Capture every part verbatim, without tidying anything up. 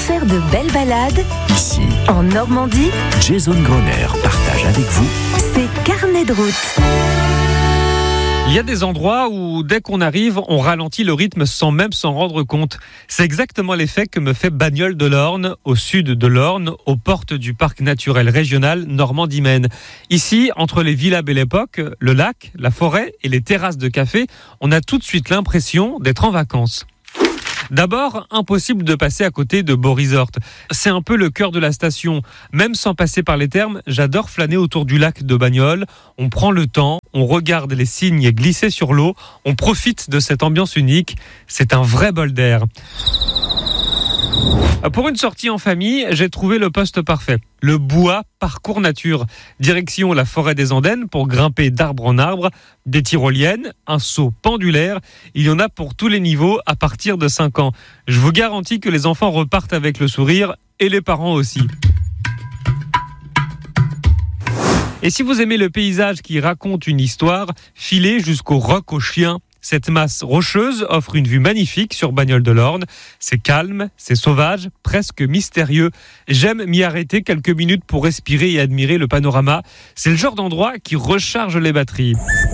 faire de belles balades Ici, en Normandie. Jason Groner partage avec vous C'est Carnet de route. Il y a des endroits où, dès qu'on arrive, on ralentit le rythme sans même s'en rendre compte. C'est exactement l'effet que me fait Bagnoles de l'Orne, au sud de l'Orne, aux portes du parc naturel régional Normandie-Maine. Ici, entre les villas Belle Époque, le lac, la forêt et les terrasses de café, on a tout de suite l'impression d'être en vacances. D'abord, impossible de passer à côté de Beau Resort. C'est un peu le cœur de la station. Même sans passer par les thermes, j'adore flâner autour du lac de Bagnoles. On prend le temps, on regarde les cygnes glisser sur l'eau, on profite de cette ambiance unique. C'est un vrai bol d'air. Pour une sortie en famille, j'ai trouvé le poste parfait. Le Bois Parcours Nature. Direction la forêt des Andennes pour grimper d'arbre en arbre, des tyroliennes, un saut pendulaire. Il y en a pour tous les niveaux à partir de cinq ans. Je vous garantis que les enfants repartent avec le sourire et les parents aussi. Et si vous aimez le paysage qui raconte une histoire, filez jusqu'au Roc aux Chiens. Cette masse rocheuse offre une vue magnifique sur Bagnoles de l'Orne. C'est calme, c'est sauvage, presque mystérieux. J'aime m'y arrêter quelques minutes pour respirer et admirer le panorama. C'est le genre d'endroit qui recharge les batteries.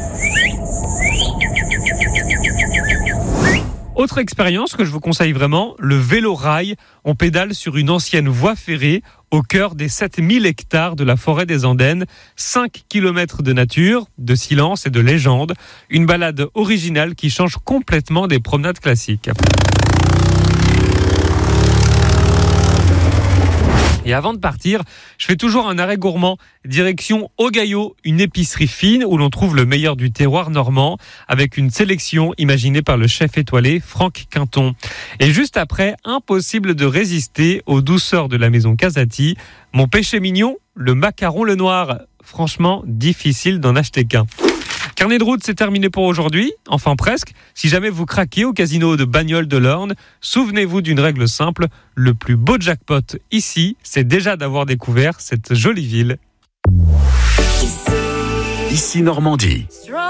Autre expérience que je vous conseille vraiment, le vélo-rail. On pédale sur une ancienne voie ferrée au cœur des sept mille hectares de la forêt des Andennes. cinq kilomètres de nature, de silence et de légende. Une balade originale qui change complètement des promenades classiques. Et avant de partir, je fais toujours un arrêt gourmand. Direction Au Gaillot, une épicerie fine où l'on trouve le meilleur du terroir normand, avec une sélection imaginée par le chef étoilé Franck Quinton. Et juste après, impossible de résister aux douceurs de la maison Casati. Mon péché mignon, le macaron le noir. Franchement, difficile d'en acheter qu'un. Carnet de route, c'est terminé pour aujourd'hui, enfin presque. Si jamais vous craquez au casino de Bagnoles de l'Orne, souvenez-vous d'une règle simple, le plus beau jackpot ici, c'est déjà d'avoir découvert cette jolie ville. Ici Normandie.